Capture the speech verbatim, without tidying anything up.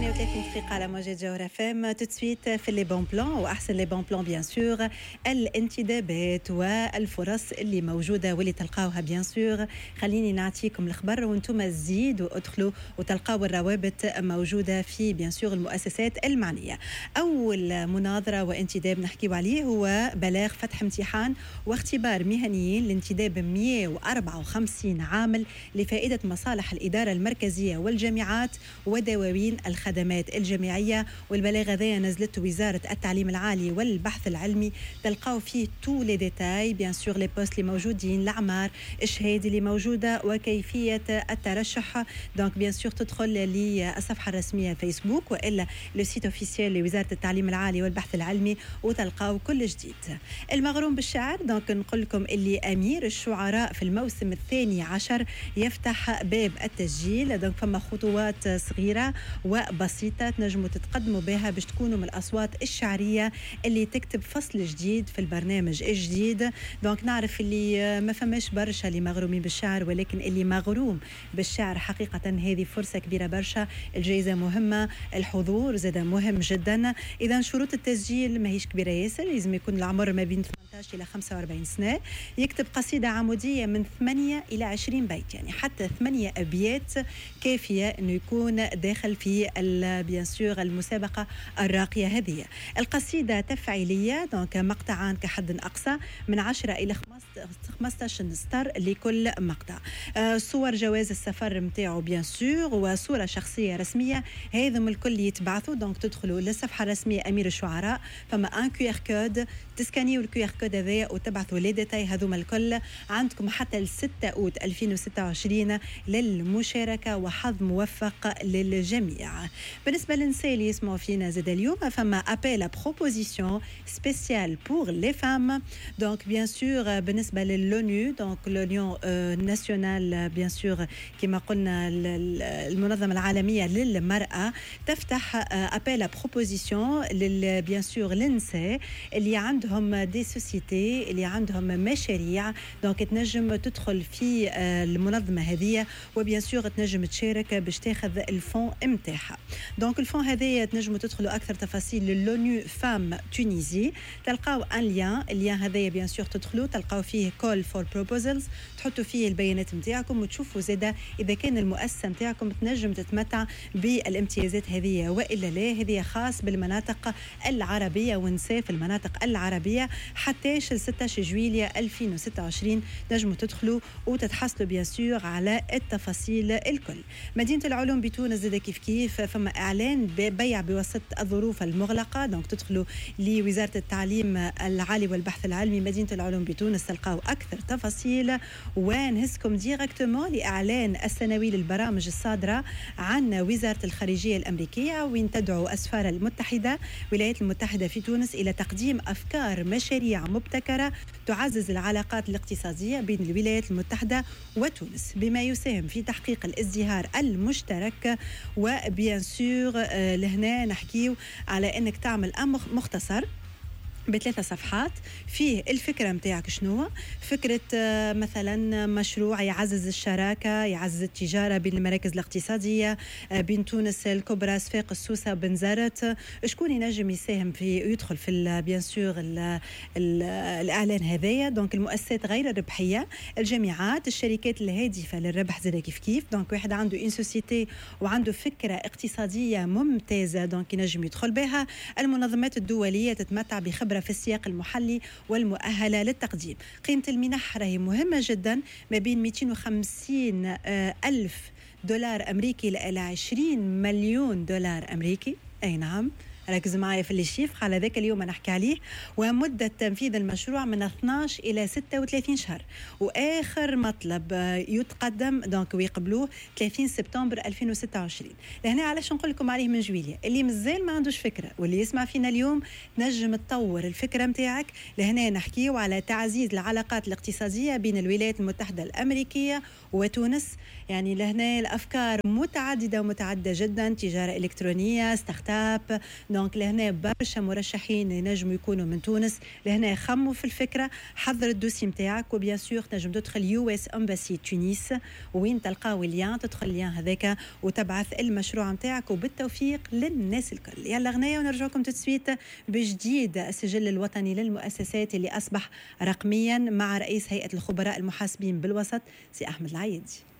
ثمانية وثلاثين دقيقة على موجة جوهرة فام. تتسويت في لي بون بلان، وأحسن لي بون بلان بيان سور الانتدابات والفرص اللي موجودة واللي تلقاوها بيان سور. خليني نعطيكم الخبر وانتم تزيدوا ادخلوا وتلقاو الروابط موجودة في بيان سور المؤسسات المعنية. أول مناظرة وانتداب نحكيو عليه هو بلاغ فتح امتحان واختبار مهنيين لانتداب مئة وأربعة وخمسين عامل لفائدة مصالح الإدارة المركزية والجامعات ودواوين الخدمات الجامعية. والبلاغ هذا نزلته وزارة التعليم العالي والبحث العلمي. تلقاو فيه تو لي ديتاي بيان سور لي بوست اللي موجودين، الأعمار الشهادي اللي موجودة وكيفية الترشح. دونك بيان سور تدخل للصفحة الرسمية فيسبوك وإلا لو سيت اوفيسيال لوزارة التعليم العالي والبحث العلمي وتلقاو كل جديد. المغروم بالشعر، دونك نقول لكم اللي أمير الشعراء في الموسم الثاني عشر يفتح باب التسجيل. دونك فما خطوات صغيرة وبسيطة تنجموا تتقدموا بها باش تكونوا من الأصوات الشعرية اللي تكتب فصل جديد في البرنامج الجديد. دونك نعرف اللي ما فماش برشا اللي مغرومين بالشعر، ولكن اللي مغروم بالشعر حقيقة هذه فرصة كبيرة برشا. الجائزة مهمة، الحضور زاد مهم جدا. إذا شروط التسجيل ماهيش كبيرة ياسر، لازم يكون العمر ما بين ثمانية عشر إلى خمسة وأربعين سنة، يكتب قصيدة عمودية من ثمانية إلى عشرين بيت، يعني حتى ثمانية أبيات كافية إنه يكون داخل في بيان سور المسابقة الراقية هذه. القصيدة تفعيلية، دونك مقطعان كحد أقصى من عشرة إلى خمسة عشر سطر لكل مقطع. آه صور جواز السفر متاعه بيان سور وصورة شخصية رسمية، هذم الكل يتبعثوا. دونك تدخلوا للصفحة الرسمية أمير الشعراء، فما ان كيو ار كود، تسكانيوا الكيو ار كود هذا وتبعثوا لي ديتاي هذوما الكل. عندكم حتى الستة أوت ألفين وستة وعشرين للمشاركة، وحظ موفق للجميع. بالنسبة للنساء اللي يسمعوا فينا زاد اليوم، فما ابيل بروبوزيسيون سبيسيال بور لي فام. دونك بيان سور بالنسبة للونو، دونك لونيون ناسيونال بيان سور كما قلنا المنظمة العالمية للمرأة، تفتح ابيل بروبوزيسيون لل بيان سور للنساء اللي عندهم دي سوسيتي، اللي عندهم مشاريع. دونك تنجم تدخل في المنظمة هذه وبيان سور تنجم تشارك باش تاخذ الفون متاعها. دونك الفون هذايا تنجموا تدخلوا اكثر تفاصيل للونو فام تونيزي، تلقاو ان ليان. الليان هذايا بيان سور تدخلوا تلقاو فيه كول فور بروبوزلز، تحطوا فيه البيانات نتاعكم وتشوفوا زاده اذا كان المؤسسه نتاعكم تنجم تتمتع بالامتيازات هذه والا لا. هذه خاص بالمناطق العربيه ونساء في المناطق العربيه حتى ستة عشر جويلية ألفين وستة وعشرين تنجموا تدخلوا وتتحصلوا بيان سور على التفاصيل الكل. مدينه العلوم بتونس زاد كيف كيف فما اعلان بيع بوسط الظروف المغلقه. دونك تدخلوا لوزاره التعليم العالي والبحث العلمي مدينه العلوم بتونس تلقاو اكثر تفاصيل. ونهزكم ديريكتومون لاعلان السنوي للبرامج الصادره عن وزاره الخارجيه الامريكيه، وين تدعو اسفار المتحده الولايات المتحده في تونس الى تقديم افكار مشاريع مبتكره تعزز العلاقات الاقتصاديه بين الولايات المتحده وتونس بما يساهم في تحقيق الازدهار المشترك. وبيان سور لهنا نحكيو على انك تعمل امر مختصر بثلاثة صفحات فيه الفكرة متاعك شنو، فكرة مثلا مشروع يعزز الشراكة، يعزز التجارة بين المراكز الاقتصادية بين تونس الكبرى صفاق السوسة بنزرت. شكون ينجم يساهم في يدخل في بيان سور الإعلان هذايا. دونك المؤسسات غير الربحية، الجامعات، الشركات الهادفة للربح زي كيف كيف. دونك واحد عنده إن سوسيتي وعنده فكرة اقتصادية ممتازة دونك ينجم يدخل بها. المنظمات الدولية تتمتع بخبرة في السياق المحلي والمؤهلة للتقديم. قيمة المنح راهي مهمة جدا، ما بين مئتين وخمسين ألف دولار أمريكي إلى عشرين مليون دولار أمريكي. أي نعم، ركز معايا في الشيف على ذاك اليوم نحكي عليه. ومدة تنفيذ المشروع من اثني عشر إلى ستة وثلاثين شهر، وآخر مطلب يتقدم دونك ويقبلوه ثلاثين سبتمبر ألفين وستة وعشرين. لهنا علاش نقول لكم عليه من جويلية. اللي مازال ما عندوش فكرة واللي يسمع فينا اليوم نجم تطور الفكرة متاعك. لهنا نحكيه على تعزيز العلاقات الاقتصادية بين الولايات المتحدة الأمريكية وتونس. يعني لهنا الأفكار متعددة ومتعددة جدا، تجارة إلكترونية، ستارت اب. دونك لهنا برشا مرشحين ينجموا يكونوا من تونس، لهنا خموا في الفكره، حضر الدوسي نتاعك، وبيان سور تنجم تدخل يو اس امباسي تونس وين تلقاو اللين، تدخل اللين هذاك وتبعث المشروع نتاعك، وبالتوفيق للناس الكل. يلا غنايه ونرجعكم تسويت بجديد السجل الوطني للمؤسسات اللي اصبح رقميا مع رئيس هيئه الخبراء المحاسبين بالوسط سي احمد العيدي.